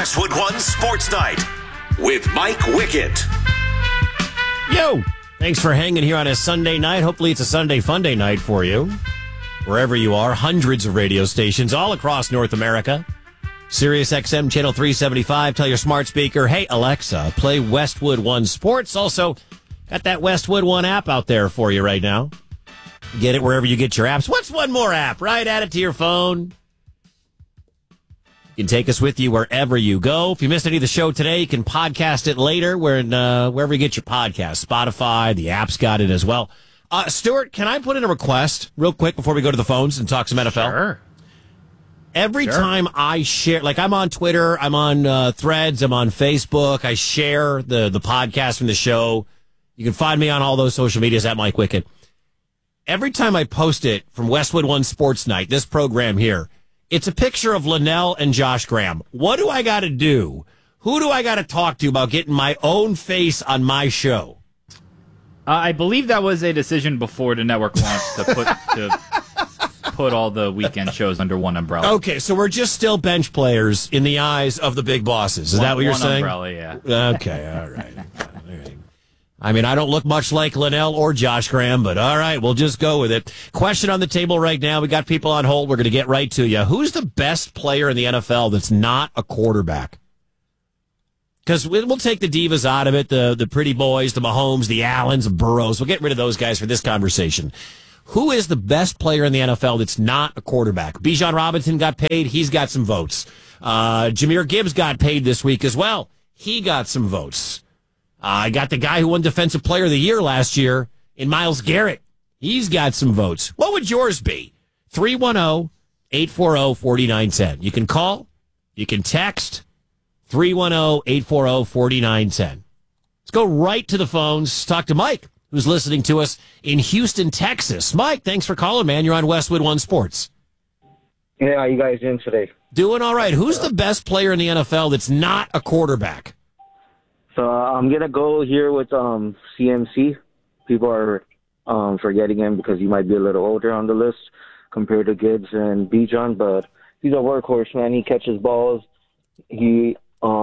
Westwood One Sports Night with Mike Wickett. Yo! Thanks for hanging here on a Sunday night. Hopefully it's a Sunday fun day night for you. Wherever you are, hundreds of radio stations all across North America. Sirius XM Channel 375. Tell your smart speaker, hey, Alexa, play Westwood One Sports. Also, got that Westwood One app out there for you right now. Get it wherever you get your apps. What's one more app? Right? Add it to your phone. You can take us with you wherever you go. If you missed any of the show today, you can podcast it later wherever you get your podcast. Spotify, the app's got it as well. Stuart, can I put in a request real quick before we go to the phones and talk some NFL? Sure. Every time I share, like I'm on Twitter, I'm on Threads, I'm on Facebook, I share the podcast from the show. You can find me on all those social medias at Mike Wickett. Every time I post it from Westwood One Sports Night, this program here, it's a picture of Linnell and Josh Graham. What do I got to do? Who do I got to talk to about getting my own face on my show? I believe that was a decision before the network launched to put all the weekend shows under one umbrella. Okay, so we're just still bench players in the eyes of the big bosses. Is that what you're saying? One umbrella, yeah. Okay, all right. I mean, I don't look much like Linnell or Josh Graham, but all right, we'll just go with it. Question on the table right now. We got people on hold. We're going to get right to you. Who's the best player in the NFL that's not a quarterback? Because we'll take the divas out of it, the pretty boys, the Mahomes, the Allens, the Burrows. We'll get rid of those guys for this conversation. Who is the best player in the NFL that's not a quarterback? Bijan Robinson got paid. He's got some votes. Jahmyr Gibbs got paid this week as well. He got some votes. I got the guy who won Defensive Player of the Year last year in Myles Garrett. He's got some votes. What would yours be? 310-840-4910. You can call. You can text. 310-840-4910. Let's go right to the phones. Talk to Mike, who's listening to us in Houston, Texas. Mike, thanks for calling, man. You're on Westwood One Sports. Yeah, how you guys doing today? Doing all right. Who's the best player in the NFL that's not a quarterback? So I'm going to go here with CMC. People are forgetting him because he might be a little older on the list compared to Gibbs and Bijan, but he's a workhorse, man. He catches balls. He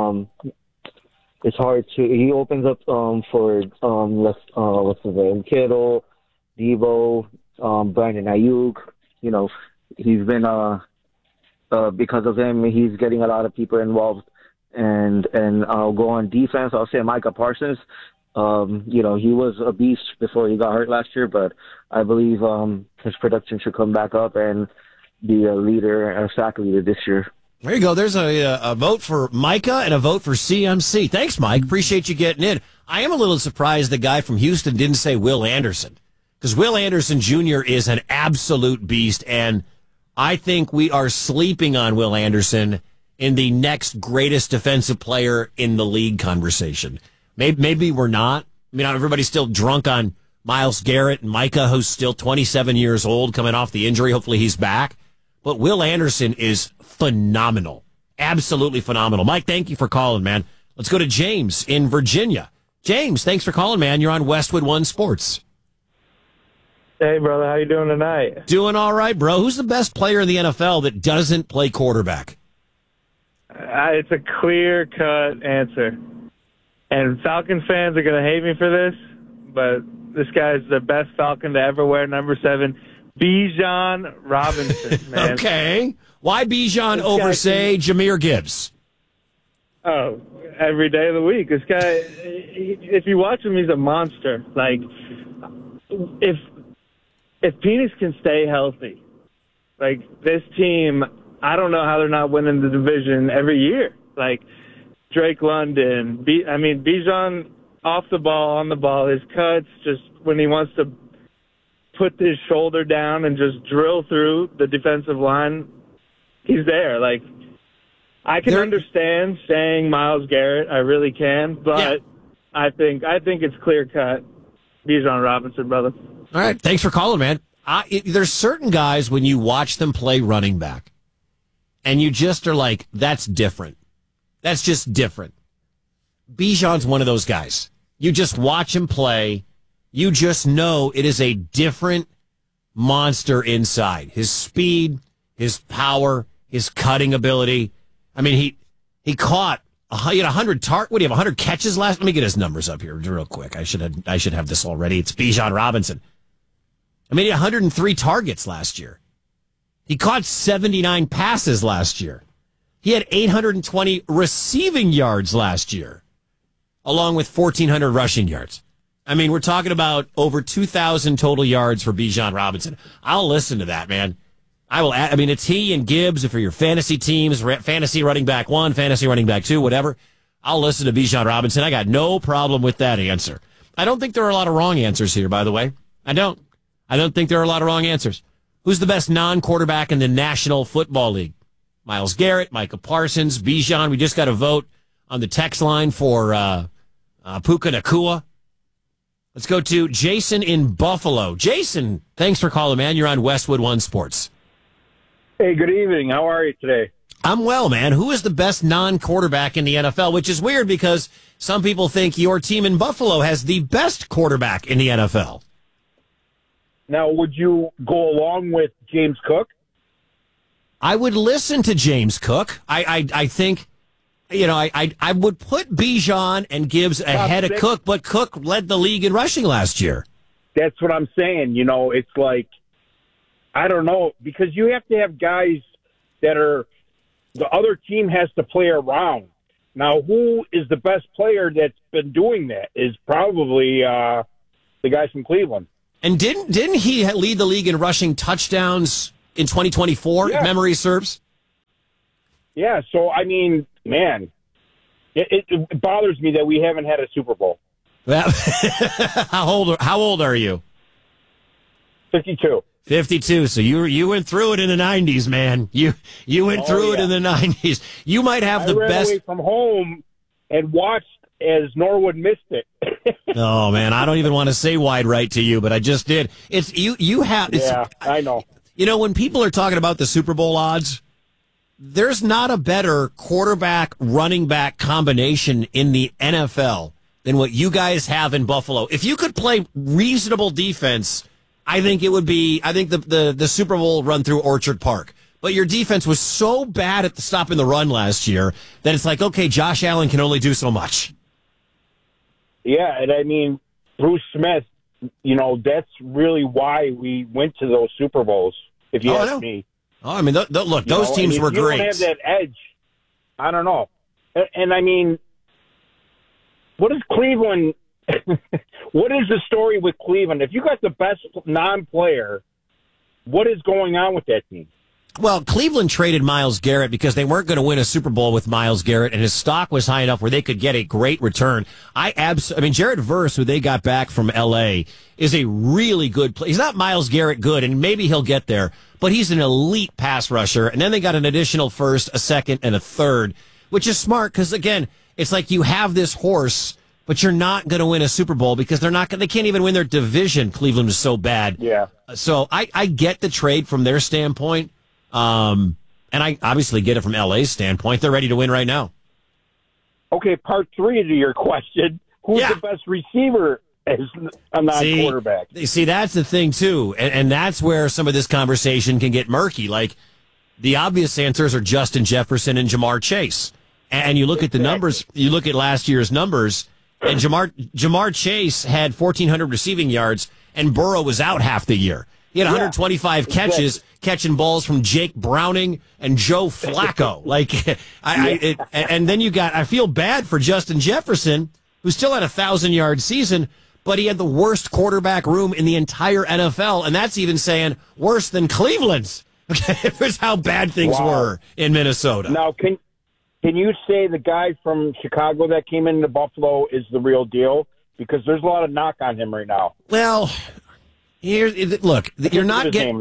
it's hard to. He opens up for what's his name, Kittle, Debo, Brandon Ayuk. You know, he's been because of him, he's getting a lot of people involved. And I'll go on defense. I'll say Micah Parsons. You know, he was a beast before he got hurt last year, but I believe his production should come back up and be a leader, a sack leader this year. There you go. There's a vote for Micah and a vote for CMC. Thanks, Mike. Appreciate you getting in. I am a little surprised the guy from Houston didn't say Will Anderson, because Will Anderson Jr. is an absolute beast, and I think we are sleeping on Will Anderson in the next greatest defensive player in the league conversation. Maybe we're not. I mean, everybody's still drunk on Myles Garrett and Micah, who's still 27 years old, coming off the injury. Hopefully he's back. But Will Anderson is phenomenal. Absolutely phenomenal. Mike, thank you for calling, man. Let's go to James in Virginia. James, thanks for calling, man. You're on Westwood One Sports. Hey, brother. How you doing tonight? Doing all right, bro. Who's the best player in the NFL that doesn't play quarterback? It's a clear-cut answer. And Falcon fans are going to hate me for this, but this guy's the best Falcon to ever wear number 7, Bijan Robinson, man. Okay. Why Bijan over, say, Jahmyr Gibbs? Oh, every day of the week. This guy, if you watch him, he's a monster. Like, if Penix can stay healthy, like, this team, I don't know how they're not winning the division every year. Like, Drake London, Bijan off the ball, on the ball, his cuts, just when he wants to put his shoulder down and just drill through the defensive line, he's there. Like, I can understand saying Myles Garrett, I really can, but yeah. I think it's clear-cut Bijan Robinson, brother. All right, thanks for calling, man. There's certain guys, when you watch them play running back, and you just are like, that's different. That's just different. Bijan's one of those guys. You just watch him play. You just know it is a different monster inside. His speed, his power, his cutting ability. I mean, He caught, he had 100 what do you have, 100 catches last? Let me get his numbers up here real quick. I should have this already. It's Bijan Robinson. I mean, he had 103 targets last year. He caught 79 passes last year. He had 820 receiving yards last year, along with 1,400 rushing yards. I mean, we're talking about over 2,000 total yards for Bijan Robinson. I'll listen to that, man. I will. I mean, it's he and Gibbs for your fantasy teams, fantasy running back 1, fantasy running back 2, whatever. I'll listen to Bijan Robinson. I got no problem with that answer. I don't think there are a lot of wrong answers here, by the way. I don't think there are a lot of wrong answers. Who's the best non-quarterback in the National Football League? Myles Garrett, Micah Parsons, Bijan. We just got a vote on the text line for Puka Nacua. Let's go to Jason in Buffalo. Jason, thanks for calling, man. You're on Westwood One Sports. Hey, good evening. How are you today? I'm well, man. Who is the best non-quarterback in the NFL? Which is weird because some people think your team in Buffalo has the best quarterback in the NFL. Now, would you go along with James Cook? I would listen to James Cook. I think, I would put Bijan and Gibbs ahead of Cook, but Cook led the league in rushing last year. That's what I'm saying. It's like, I don't know, because you have to have guys that the other team has to play around. Now, who is the best player that's been doing that is probably the guys from Cleveland. And didn't he lead the league in rushing touchdowns in 2024, if memory serves? Yeah, so, I mean, man, it bothers me that we haven't had a Super Bowl. How old are you? 52. 52. So you went through it in the 90s, man. You went through it in the 90s. You might have the best. I ran away from home and watched as Norwood missed it. Oh man, I don't even want to say wide right to you, but I just did. It's you have. I know. When people are talking about the Super Bowl odds, there's not a better quarterback running back combination in the NFL than what you guys have in Buffalo. If you could play reasonable defense, I think it would be. I think the Super Bowl run through Orchard Park. But your defense was so bad at stopping the run last year that it's like, okay, Josh Allen can only do so much. Yeah, and I mean, Bruce Smith, that's really why we went to those Super Bowls, if you ask me. Oh, I mean, look, those teams were great. You don't have that edge. I don't know. And I mean, what is Cleveland? What is the story with Cleveland? If you got the best non-player, what is going on with that team? Well, Cleveland traded Myles Garrett because they weren't going to win a Super Bowl with Myles Garrett, and his stock was high enough where they could get a great return. Jared Verse, who they got back from L.A., is a really good player. He's not Myles Garrett good, and maybe he'll get there, but he's an elite pass rusher. And then they got an additional first, a second, and a third, which is smart because, again, it's like you have this horse, but you're not going to win a Super Bowl because they can't even win their division. Cleveland is so bad. Yeah. So I get the trade from their standpoint. And I obviously get it from LA's standpoint. They're ready to win right now. Okay, part 3 to your question. Who's the best receiver as a non-quarterback? See, that's the thing, too. And that's where some of this conversation can get murky. Like, the obvious answers are Justin Jefferson and Jamar Chase. And you look at the numbers, you look at last year's numbers, and Jamar Chase had 1,400 receiving yards, and Burrow was out half the year. He had 125 catches, catching balls from Jake Browning and Joe Flacco. And then you got, I feel bad for Justin Jefferson, who still had a 1,000-yard season, but he had the worst quarterback room in the entire NFL, and that's even saying worse than Cleveland's. Okay, here's how bad things were in Minnesota. Now, can you say the guy from Chicago that came into Buffalo is the real deal? Because there's a lot of knock on him right now. Well, look, you're not getting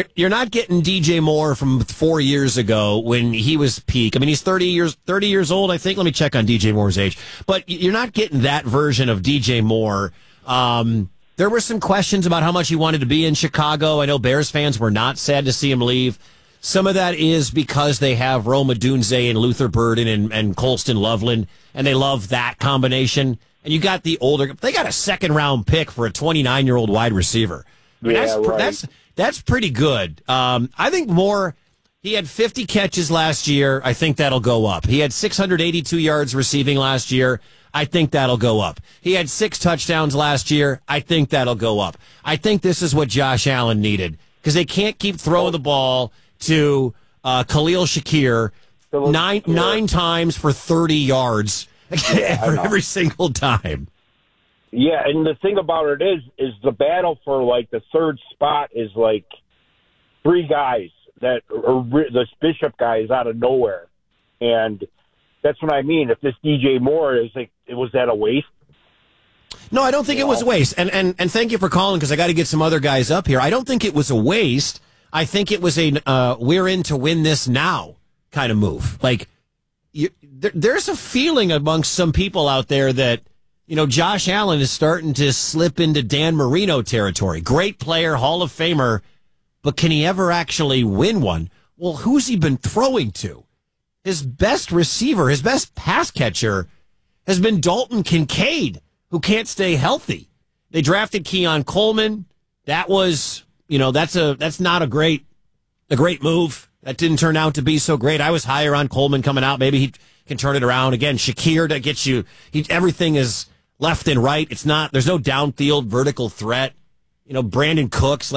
DJ Moore from 4 years ago when he was peak. I mean, he's 30 years old, I think. Let me check on DJ Moore's age. But you're not getting that version of DJ Moore. There were some questions about how much he wanted to be in Chicago. I know Bears fans were not sad to see him leave. Some of that is because they have Rome Odunze and Luther Burden and Colston Loveland, and they love that combination. And you got they got a second-round pick for a 29-year-old wide receiver. I mean, that's pretty good. I think Moore, He had 50 catches last year. I think that'll go up. He had 682 yards receiving last year. I think that'll go up. He had 6 touchdowns last year. I think that'll go up. I think this is what Josh Allen needed because they can't keep throwing the ball to Khalil Shakir nine times for 30 yards for every single time. Yeah, and the thing about it is the battle for, like, the third spot is, like, 3 guys that are the Bishop guy is out of nowhere. And that's what I mean. If this DJ Moore is, like, was that a waste? No, I don't think it was a waste. And thank you for calling because I got to get some other guys up here. I don't think it was a waste. I think it was a we're in to win this now kind of move. Like, there's a feeling amongst some people out there that, Josh Allen is starting to slip into Dan Marino territory. Great player, Hall of Famer, but can he ever actually win one? Well, who's he been throwing to? His best receiver, his best pass catcher has been Dalton Kincaid, who can't stay healthy. They drafted Keon Coleman. That was, that's not a great move. That didn't turn out to be so great. I was higher on Coleman coming out. Maybe he can turn it around again. Shakir to get you. Everything is left and right. There's no downfield vertical threat. Brandon Cooks,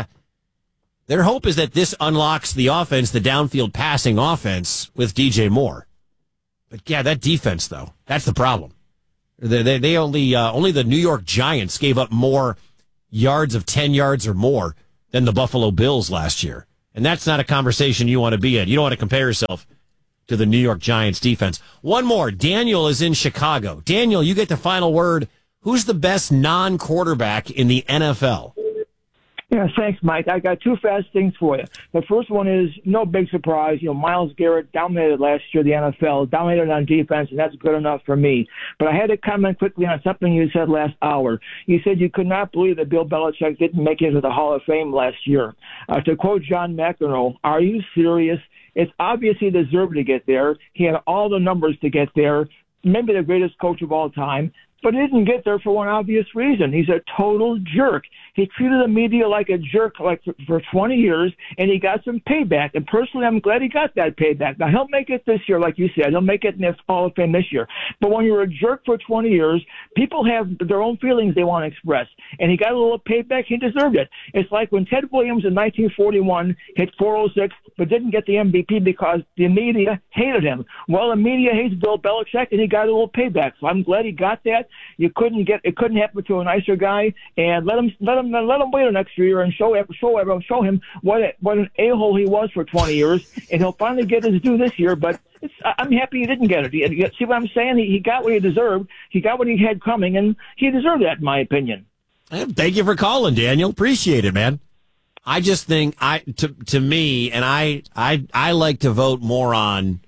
their hope is that this unlocks the offense, the downfield passing offense with DJ Moore. But yeah, that defense though, that's the problem. They only the New York Giants gave up more yards of 10 yards or more than the Buffalo Bills last year. And that's not a conversation you want to be in. You don't want to compare yourself to the New York Giants defense. One more. Daniel is in Chicago. Daniel, you get the final word. Who's the best non-quarterback in the NFL? Yeah, thanks, Mike. I got 2 fast things for you. The first one is no big surprise. Myles Garrett dominated last year the NFL, dominated on defense, and that's good enough for me. But I had to comment quickly on something you said last hour. You said you could not believe that Bill Belichick didn't make it into the Hall of Fame last year. To quote John McEnroe, are you serious? It's obvious he deserved to get there. He had all the numbers to get there. Maybe the greatest coach of all time. But he didn't get there for one obvious reason. He's a total jerk. He treated the media like a jerk for 20 years, and he got some payback. And personally, I'm glad he got that payback. Now, he'll make it this year, like you said. He'll make it in the Hall of Fame this year. But when you're a jerk for 20 years, people have their own feelings they want to express. And he got a little payback. He deserved it. It's like when Ted Williams in 1941 hit 406 but didn't get the MVP because the media hated him. Well, the media hates Bill Belichick, and he got a little payback. So I'm glad he got that. It couldn't happen to a nicer guy, and let him wait an extra year and show him what an a-hole he was for 20 years, and he'll finally get his due this year. But I'm happy he didn't get it. You see what I'm saying? He got what he deserved. He got what he had coming, and he deserved that, in my opinion. Thank you for calling, Daniel. Appreciate it, man. I just think to me, and I like to vote more on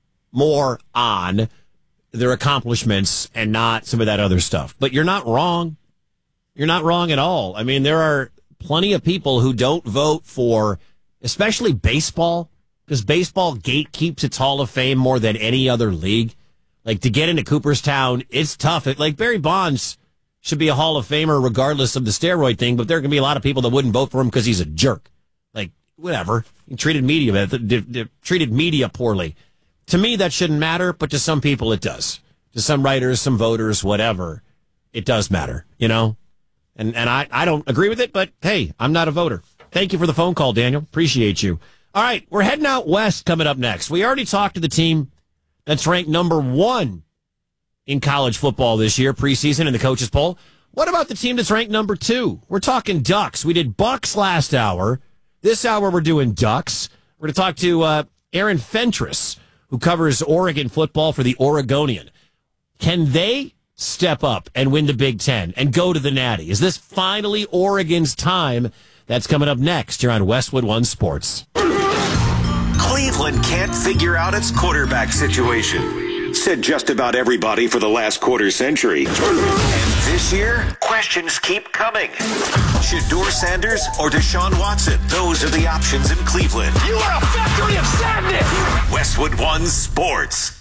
their accomplishments and not some of that other stuff. But you're not wrong. You're not wrong at all. I mean, there are plenty of people who don't vote for, especially baseball, because baseball gatekeeps its Hall of Fame more than any other league. Like, to get into Cooperstown, it's tough. Like, Barry Bonds should be a Hall of Famer regardless of the steroid thing, but there can be a lot of people that wouldn't vote for him because he's a jerk. Like, whatever. He treated media poorly. To me, that shouldn't matter, but to some people, it does. To some writers, some voters, whatever, it does matter, And I don't agree with it, but hey, I'm not a voter. Thank you for the phone call, Daniel. Appreciate you. All right, we're heading out west coming up next. We already talked to the team that's ranked number 1 in college football this year, preseason in the coaches poll. What about the team that's ranked number 2? We're talking Ducks. We did Bucks last hour. This hour, we're doing Ducks. We're going to talk to Aaron Fentress, who covers Oregon football for the Oregonian. Can they step up and win the Big Ten and go to the Natty? Is this finally Oregon's time? That's coming up next here on Westwood One Sports. Cleveland can't figure out its quarterback situation, said just about everybody for the last quarter century. And this year, questions keep coming. Shedeur Sanders or Deshaun Watson? Those are the options in Cleveland. You are a factory of sadness! Westwood One Sports.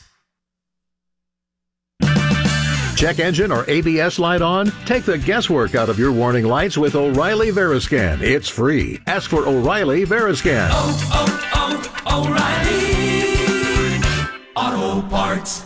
Check engine or ABS light on? Take the guesswork out of your warning lights with O'Reilly Veriscan. It's free. Ask for O'Reilly Veriscan. O'Reilly Auto Parts.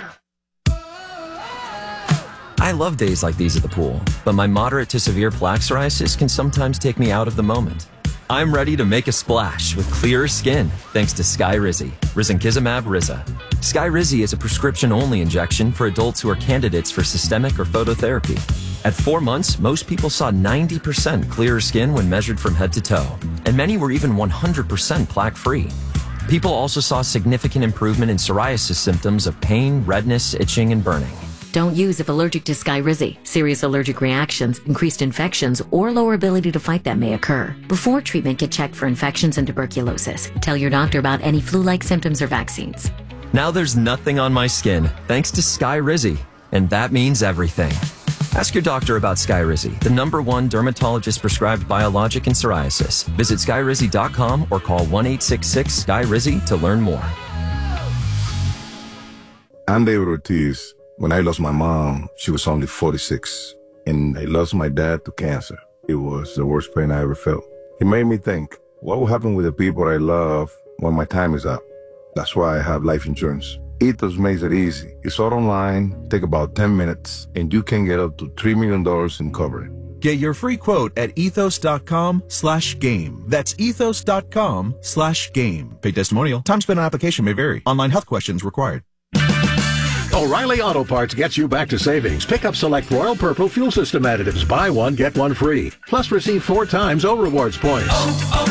I love days like these at the pool, but my moderate to severe plaque psoriasis can sometimes take me out of the moment. I'm ready to make a splash with clearer skin thanks to Skyrizi, risankizumab Riza. Skyrizi is a prescription-only injection for adults who are candidates for systemic or phototherapy. At 4 months, most people saw 90% clearer skin when measured from head to toe, and many were even 100% plaque-free. People also saw significant improvement in psoriasis symptoms of pain, redness, itching, and burning. Don't use if allergic to Skyrizi. Serious allergic reactions, increased infections, or lower ability to fight them may occur. Before treatment, get checked for infections and tuberculosis. Tell your doctor about any flu-like symptoms or vaccines. Now there's nothing on my skin thanks to Skyrizi, and that means everything. Ask your doctor about Skyrizi, the #1 dermatologist-prescribed biologic in psoriasis. Visit Skyrizi.com or call 1-866-SKYRIZI to learn more. I'm David Ortiz. When I lost my mom, she was only 46, and I lost my dad to cancer. It was the worst pain I ever felt. It made me think, what will happen with the people I love when my time is up? That's why I have life insurance. Ethos makes it easy. It's all online, take about 10 minutes, and you can get up to $3 million in coverage. Get your free quote at ethos.com/game. That's ethos.com/game. Paid testimonial. Time spent on application may vary. Online health questions required. O'Reilly Auto Parts gets you back to savings. Pick up select Royal Purple fuel system additives. Buy one, get one free. Plus receive 4 times O Rewards points.